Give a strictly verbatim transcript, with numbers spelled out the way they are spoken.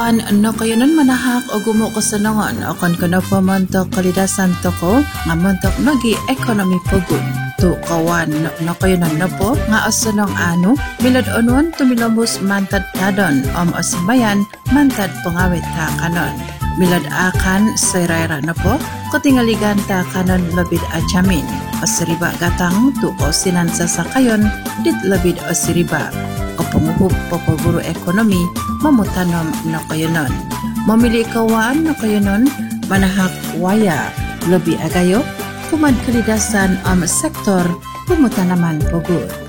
kawan na kayo nun manahak o gumo kasanangan akan kana pamantak kalidasan toko nga mantak nagi ekonomi pagod. Tu kawan na kayo nun na po nga asanang ano bilad onon tumilambos mantad tadon om asibayan mantad pangawit ta kanon. Bilad akan sayrayra na po katingaligan ta kanon labid ajamin. Asiriba gatang tu o sinansa sa kayon dit labid asiriba. Kapanguhub papaguro ekonomi mamutanom na kayo nun. Mamili kawan na kayo nun manahak waya labi agayo kumad kalidasan ang sektor pumutanaman pagod.